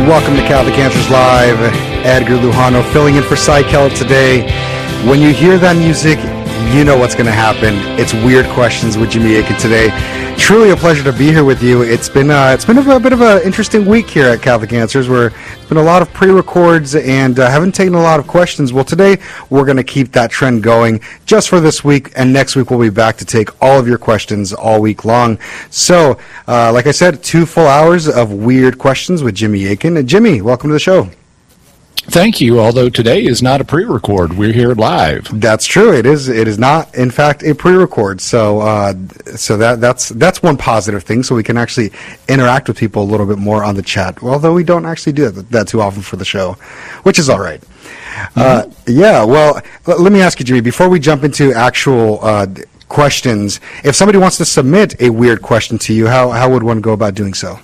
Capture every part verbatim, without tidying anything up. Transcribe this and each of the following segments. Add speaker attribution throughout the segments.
Speaker 1: Welcome to Catholic Answers Live. Edgar Lujano filling in for Cy Kellett today. When you hear that music, you know what's going to happen. It's Weird Questions with Jimmy Akin today. Truly a pleasure to be here with you. It's been uh, it's been a, a bit of an interesting week here at Catholic Answers, where it's been a lot of pre-records and uh, haven't taken a lot of questions. Well, today we're going to keep that trend going just for this week, and next week we'll be back to take all of your questions all week long. So, uh, like I said, two full hours of Weird Questions with Jimmy Akin. Uh, Jimmy, welcome to the show.
Speaker 2: Thank you, although today is not a pre-record. We're here live.
Speaker 1: That's true. It is It is not, in fact, a pre-record. So uh, so that that's that's one positive thing, so we can actually interact with people a little bit more on the chat, although we don't actually do that, that too often for the show, which is all right. Mm-hmm. Uh, yeah, well, l- let me ask you, Jimmy, before we jump into actual uh, questions, if somebody wants to submit a weird question to you, how, how would one go about doing so?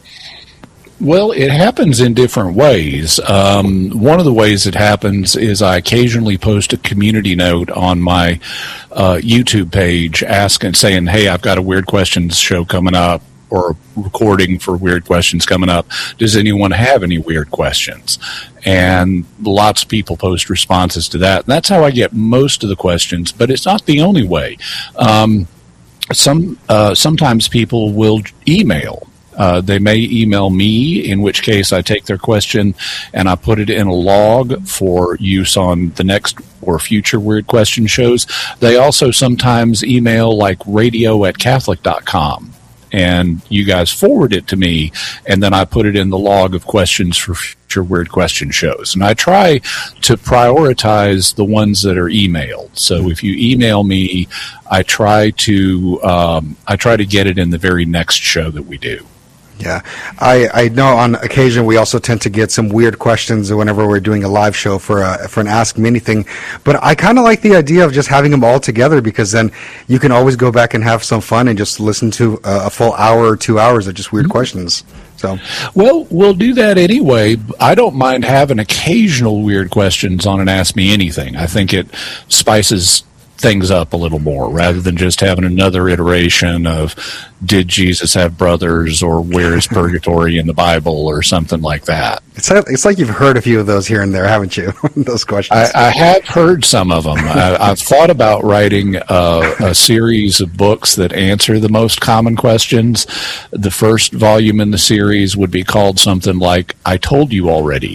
Speaker 2: Well, it happens in different ways. Um, one of the ways it happens is I occasionally post a community note on my uh, YouTube page asking, saying, hey, I've got a Weird Questions show coming up, or a recording for Weird Questions coming up. Does anyone have any weird questions? And lots of people post responses to that. And that's how I get most of the questions, but it's not the only way. Um, some uh, sometimes people will email. Uh, they may email me, in which case I take their question and I put it in a log for use on the next or future Weird Question shows. They also sometimes email like radio at catholic dot com, and you guys forward it to me, and then I put it in the log of questions for future Weird Question shows. And I try to prioritize the ones that are emailed. So if you email me, I try to um, I try to get it in the very next show that we do.
Speaker 1: Yeah, I, I know on occasion we also tend to get some weird questions whenever we're doing a live show for a, for an Ask Me Anything. But I kind of like the idea of just having them all together, because then you can always go back and have some fun and just listen to a, a full hour or two hours of just weird mm-hmm. questions. So,
Speaker 2: well, we'll do that anyway. I don't mind having occasional weird questions on an Ask Me Anything. I think it spices things up a little more, rather than just having another iteration of did Jesus have brothers, or where is purgatory in the Bible, or something like that.
Speaker 1: It's like, it's like you've heard a few of those here and there, haven't you? Those questions.
Speaker 2: I, I have heard some of them. I, I've thought about writing a, a series of books that answer the most common questions. The first volume in the series would be called something like "I Told You Already,"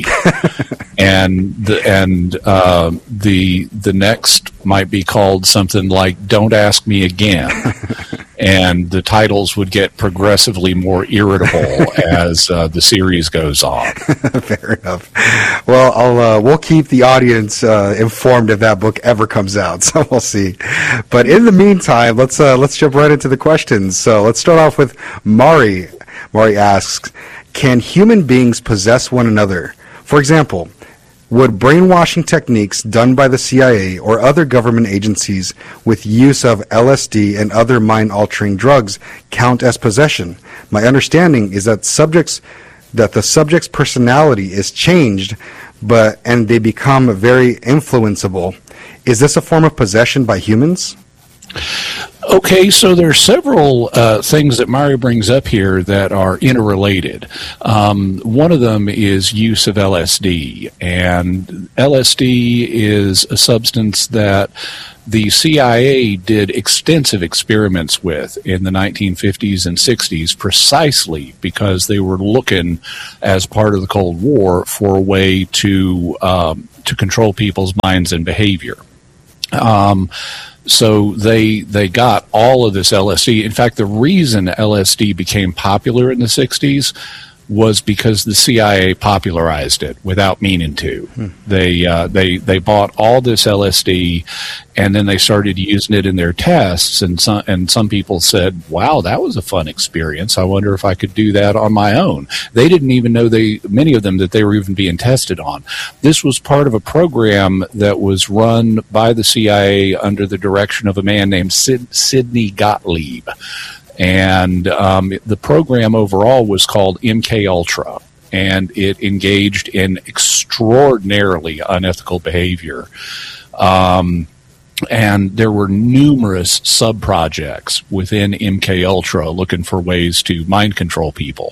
Speaker 2: and the and uh, the the next might be called something like "Don't Ask Me Again." And the titles would get progressively more irritable as uh, the series goes on.
Speaker 1: Fair enough. Well, I'll uh, we'll keep the audience uh, informed if that book ever comes out. So we'll see. But in the meantime, let's uh, let's jump right into the questions. So let's start off with Mari. Mari asks, "Can human beings possess one another? For example, would brainwashing techniques done by the C I A or other government agencies with use of L S D and other mind-altering drugs count as possession? My understanding is that subjects that the subject's personality is changed, but and they become very influenceable. Is this a form of possession by humans?"
Speaker 2: Okay, so there are several uh, things that Mari brings up here that are interrelated. Um, one of them is use of L S D, and L S D is a substance that the C I A did extensive experiments with in the nineteen fifties and sixties, precisely because they were looking, as part of the Cold War, for a way to um, to control people's minds and behavior. Um, So they they got all of this L S D. In fact, the reason L S D became popular in the sixties was because the C I A popularized it without meaning to. Hmm. They uh, they they bought all this L S D, and then they started using it in their tests. And some and some people said, "Wow, that was a fun experience. I wonder if I could do that on my own." They didn't even know they many of them that they were even being tested on. This was part of a program that was run by the C I A under the direction of a man named Sid, Sidney Gottlieb. And um, the program overall was called M K Ultra, and it engaged in extraordinarily unethical behavior. Um, and there were numerous sub-projects within M K Ultra looking for ways to mind control people.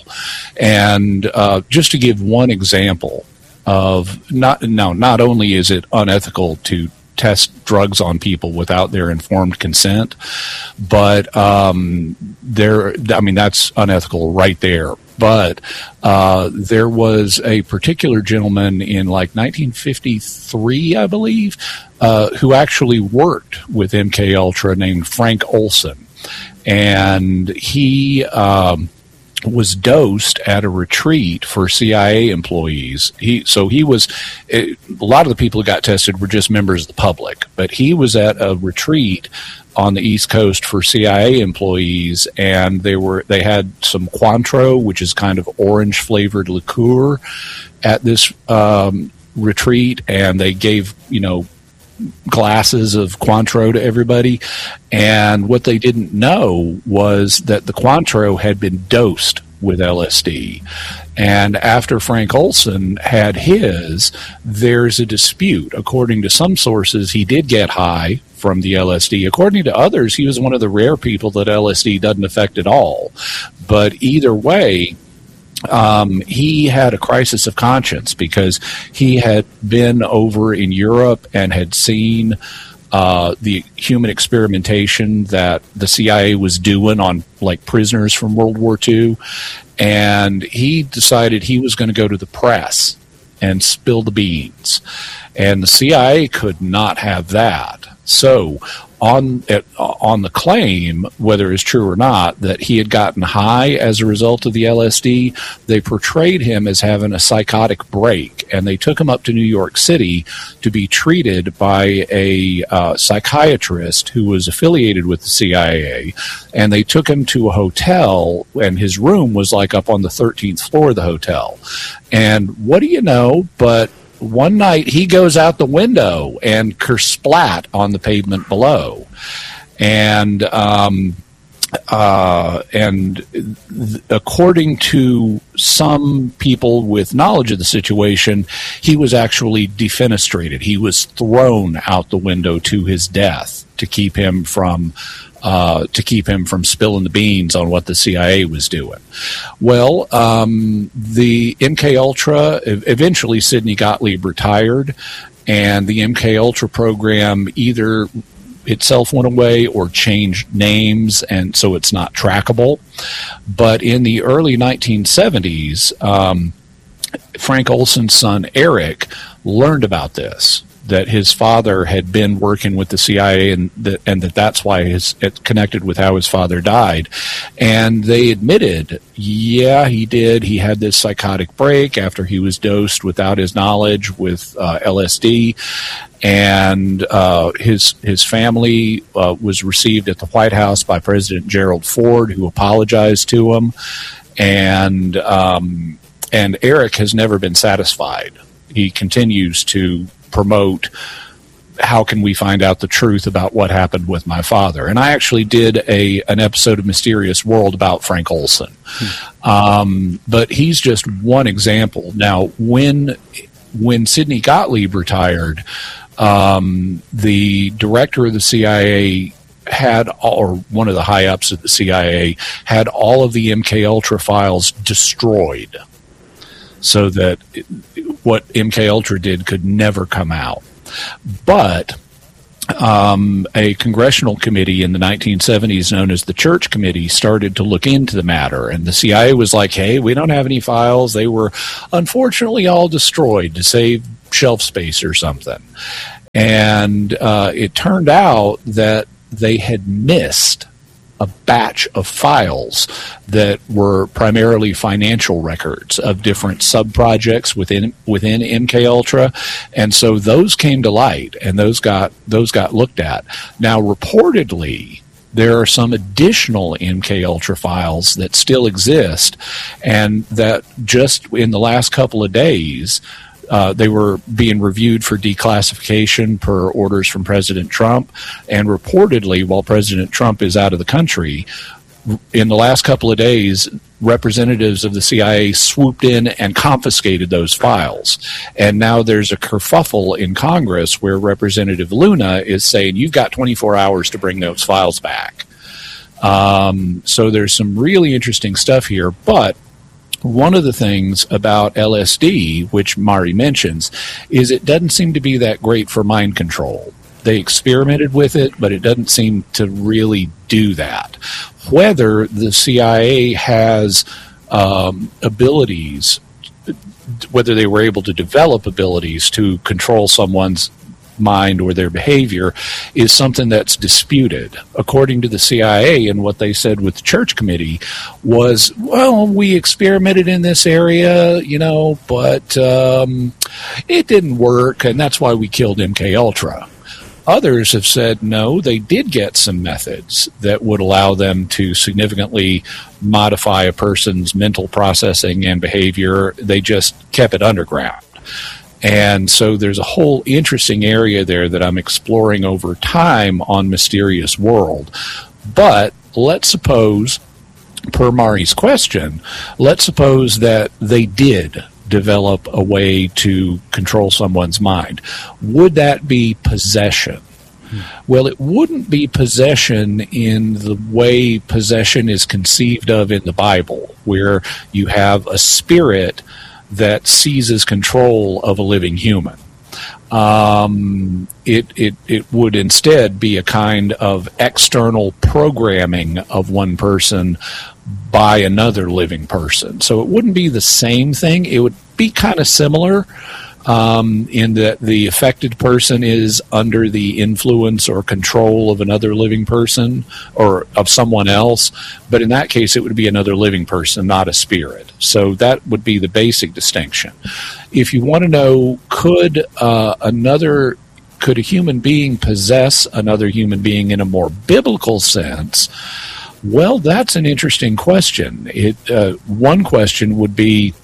Speaker 2: And uh, just to give one example of, not now, not only is it unethical to test drugs on people without their informed consent, but um, there, I mean, that's unethical right there. But uh, there was a particular gentleman in like nineteen fifty-three, I believe, uh, who actually worked with M K Ultra named Frank Olson. And he um, was dosed at a retreat for C I A employees. He so he was it, a lot of the people who got tested were just members of the public, but he was at a retreat on the East Coast for C I A employees, and they were they had some Cointreau, which is kind of orange flavored liqueur, at this um, retreat, and they gave you know glasses of Cointreau to everybody. And what they didn't know was that the Cointreau had been dosed with L S D. And after Frank Olson had his, there's a dispute. According to some sources, he did get high from the L S D. According to others, he was one of the rare people that L S D doesn't affect at all. But either way, Um, he had a crisis of conscience because he had been over in Europe and had seen uh, the human experimentation that the C I A was doing on like prisoners from World War Two, and he decided he was going to go to the press and spill the beans, and the C I A could not have that. So on at, on the claim, whether it's true or not, that he had gotten high as a result of the L S D, they portrayed him as having a psychotic break, and they took him up to New York City to be treated by a uh, psychiatrist who was affiliated with the C I A, and they took him to a hotel, and his room was like up on the thirteenth floor of the hotel. And what do you know, but one night he goes out the window and kersplat on the pavement below. And um, uh, and th- according to some people with knowledge of the situation, he was actually defenestrated. He was thrown out the window to his death to keep him from Uh, to keep him from spilling the beans on what the C I A was doing. Well, um, the M K Ultra, eventually Sidney Gottlieb retired, and the M K Ultra program either itself went away or changed names, and so it's not trackable. But in the early nineteen seventies, um, Frank Olson's son Eric learned about this, that his father had been working with the C I A, and that and that that's why his, it connected with how his father died. And they admitted, yeah, he did. He had this psychotic break after he was dosed without his knowledge with uh, L S D. And uh, his his family uh, was received at the White House by President Gerald Ford, who apologized to him. And um, and Eric has never been satisfied. He continues to promote, how can we find out the truth about what happened with my father? And I actually did a an episode of Mysterious World about Frank Olson. Hmm. Um, but he's just one example. Now, when when Sidney Gottlieb retired, um, the director of the C I A had, or one of the high-ups of the C I A, had all of the M K Ultra files destroyed, so that what M K Ultra did could never come out. But um, a congressional committee in the nineteen seventies known as the Church Committee started to look into the matter, and the C I A was like, hey, we don't have any files. They were unfortunately all destroyed to save shelf space or something. And uh, it turned out that they had missed a batch of files that were primarily financial records of different sub-projects within within M K Ultra, and so those came to light, and those got those got looked at. Now, reportedly, there are some additional M K Ultra files that still exist, and that just in the last couple of days, Uh, they were being reviewed for declassification per orders from President Trump, and reportedly, while President Trump is out of the country, in the last couple of days, representatives of the C I A swooped in and confiscated those files. And now there's a kerfuffle in Congress where Representative Luna is saying, you've got twenty-four hours to bring those files back. Um, so there's some really interesting stuff here. But one of the things about L S D, which Mari mentions, is it doesn't seem to be that great for mind control. They experimented with it, but it doesn't seem to really do that. Whether the C I A has um, abilities, whether they were able to develop abilities to control someone's mind or their behavior, is something that's disputed. According to the C I A, and what they said with the Church Committee was, well, we experimented in this area, you know, but um, it didn't work, and that's why we killed M K Ultra. Others have said, no, they did get some methods that would allow them to significantly modify a person's mental processing and behavior. They just kept it underground. And so there's a whole interesting area there that I'm exploring over time on Mysterious World. But let's suppose, per Mari's question, let's suppose that they did develop a way to control someone's mind. Would that be possession? Hmm. Well, it wouldn't be possession in the way possession is conceived of in the Bible, where you have a spirit that seizes control of a living human. Um, it, it, it would instead be a kind of external programming of one person by another living person. So it wouldn't be the same thing. It would be kind of similar um, in that the affected person is under the influence or control of another living person or of someone else. But in that case, it would be another living person, not a spirit. So that would be the basic distinction. If you want to know, could uh, another, could a human being possess another human being in a more biblical sense? Well, that's an interesting question. It uh, one question would be,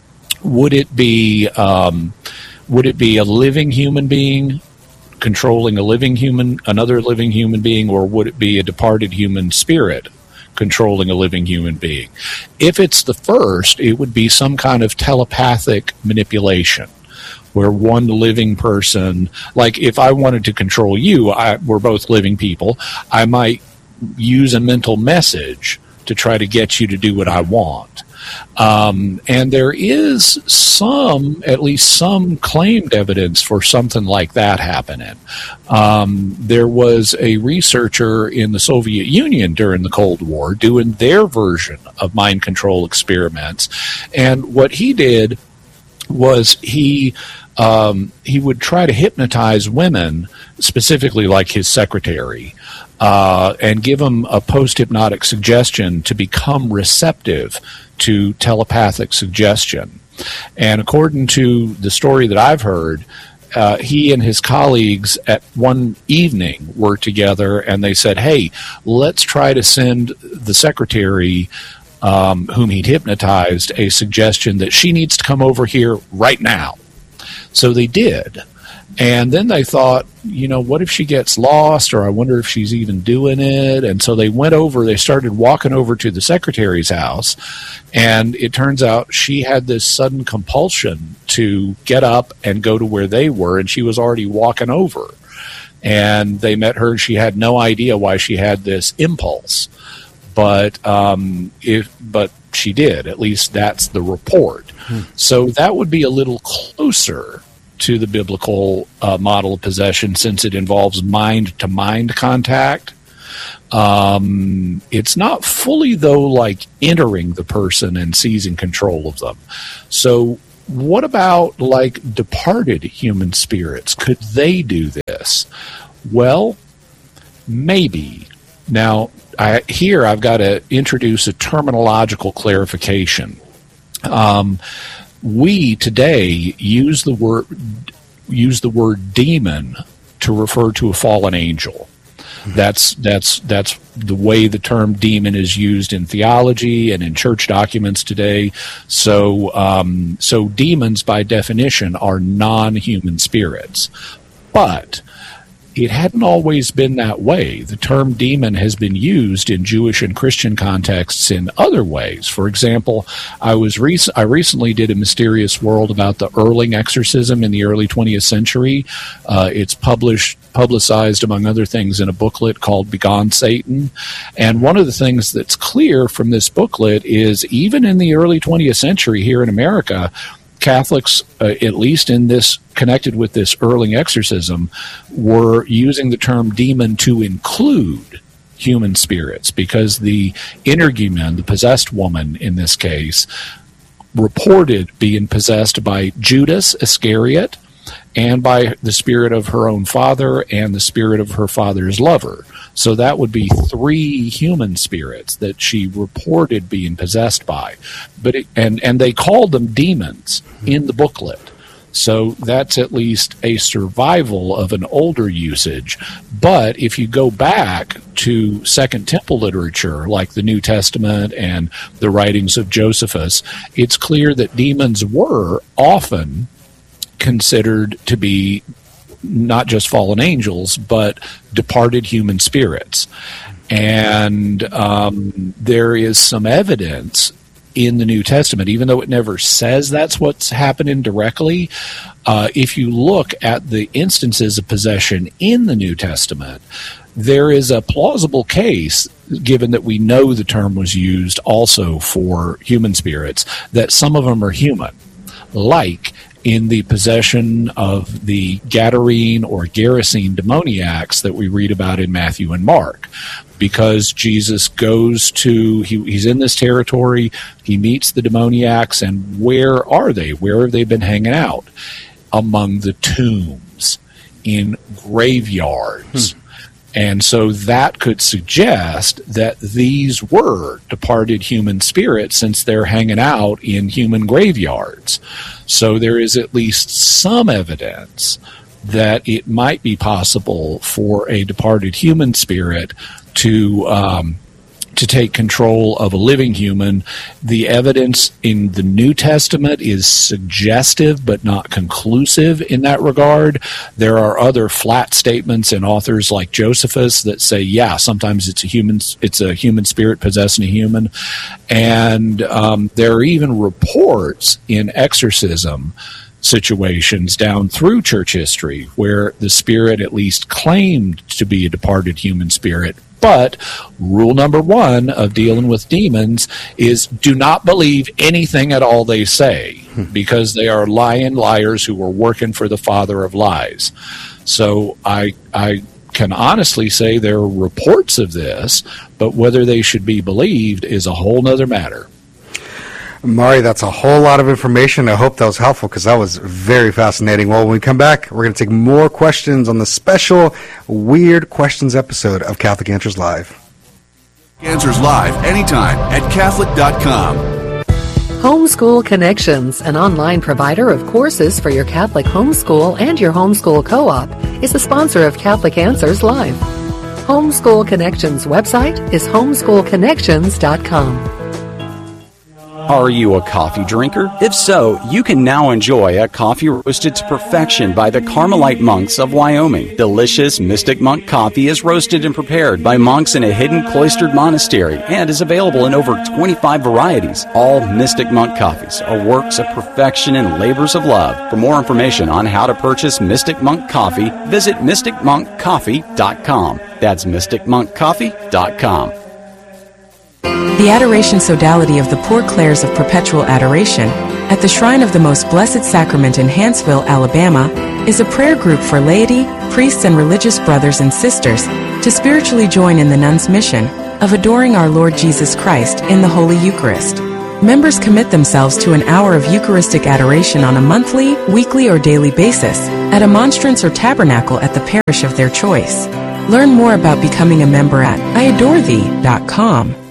Speaker 2: would it be um, would it be a living human being controlling a living human, another living human being, or would it be a departed human spirit controlling a living human being? If it's the first, it would be some kind of telepathic manipulation, where one living person, like if I wanted to control you, I, we're both living people, I might use a mental message to try to get you to do what I want. Um, and there is some, at least some claimed evidence for something like that happening. Um, there was a researcher in the Soviet Union during the Cold War doing their version of mind control experiments. And what he did was he um, he would try to hypnotize women, specifically like his secretary, uh, and give them a post-hypnotic suggestion to become receptive to telepathic suggestion. And according to the story that I've heard, uh, he and his colleagues at one evening were together, and they said, hey, let's try to send the secretary, um, whom he'd hypnotized, a suggestion that she needs to come over here right now. So they did. And then they thought, you know, what if she gets lost, or I wonder if she's even doing it? And so they went over, they started walking over to the secretary's house, and it turns out she had this sudden compulsion to get up and go to where they were, and she was already walking over. And they met her, and she had no idea why she had this impulse. But um, if, but she did. At least that's the report. Hmm. So that would be a little closer to the biblical uh, model of possession, since it involves mind-to-mind contact. Um, it's not fully, though, like entering the person and seizing control of them. So what about, like, departed human spirits? Could they do this? Well, maybe. Now, I, here I've got to introduce a terminological clarification. Um, we today use the word use the word demon to refer to a fallen angel. That's that's that's the way the term demon is used in theology and in church documents today. So um, so demons, by definition, are non-human spirits. But it hadn't always been that way. The term demon has been used in Jewish and Christian contexts in other ways. For example, I was rec- I recently did a Mysterious World about the Erling exorcism in the early twentieth century. Uh, it's published, publicized, among other things, in a booklet called Begone Satan. And one of the things that's clear from this booklet is even in the early twentieth century here in America, Catholics, uh, at least in this, connected with this Erling exorcism, were using the term demon to include human spirits, because the energumen, the possessed woman in this case, reported being possessed by Judas Iscariot and by the spirit of her own father and the spirit of her father's lover. So that would be three human spirits that she reported being possessed by. But it, and, and they called them demons in the booklet. So that's at least a survival of an older usage. But if you go back to Second Temple literature, like the New Testament and the writings of Josephus, it's clear that demons were often considered to be not just fallen angels, but departed human spirits. And um, there is some evidence in the New Testament, even though it never says that's what's happening directly. Uh, if you look at the instances of possession in the New Testament, there is a plausible case, given that we know the term was used also for human spirits, that some of them are human, like in the possession of the Gadarene or Gerasene demoniacs that we read about in Matthew and Mark. Because Jesus goes to, he, he's in this territory, he meets the demoniacs, and where are they? Where have they been hanging out? Among the tombs, in graveyards. Hmm. And so that could suggest that these were departed human spirits, since they're hanging out in human graveyards. So there is at least some evidence that it might be possible for a departed human spirit to um, to take control of a living human. The evidence in the New Testament is suggestive but not conclusive in that regard. There are other flat statements in authors like Josephus that say, yeah, sometimes it's a human, it's a human spirit possessing a human. And um, there are even reports in exorcism situations down through church history where the spirit at least claimed to be a departed human spirit. But rule number one of dealing with demons is do not believe anything at all they say, because they are lying liars who are working for the father of lies. So I I can honestly say there are reports of this, but whether they should be believed is a whole nother matter.
Speaker 1: Mari, that's a whole lot of information. I hope that was helpful, because that was very fascinating. Well, when we come back, we're going to take more questions on the special Weird Questions episode of Catholic Answers Live.
Speaker 3: Answers Live anytime at Catholic dot com.
Speaker 4: Homeschool Connections, an online provider of courses for your Catholic homeschool and your homeschool co-op, is the sponsor of Catholic Answers Live. Homeschool Connections website is homeschool connections dot com.
Speaker 5: Are you a coffee drinker? If so, you can now enjoy a coffee roasted to perfection by the Carmelite monks of Wyoming. Delicious Mystic Monk coffee is roasted and prepared by monks in a hidden cloistered monastery and is available in over twenty-five varieties. All Mystic Monk coffees are works of perfection and labors of love. For more information on how to purchase Mystic Monk coffee, visit mystic monk coffee dot com. That's mystic monk coffee dot com.
Speaker 6: The Adoration Sodality of the Poor Clares of Perpetual Adoration at the Shrine of the Most Blessed Sacrament in Hanceville, Alabama, is a prayer group for laity, priests, and religious brothers and sisters to spiritually join in the nuns' mission of adoring our Lord Jesus Christ in the Holy Eucharist. Members commit themselves to an hour of Eucharistic adoration on a monthly, weekly, or daily basis at a monstrance or tabernacle at the parish of their choice. Learn more about becoming a member at I adore thee dot com.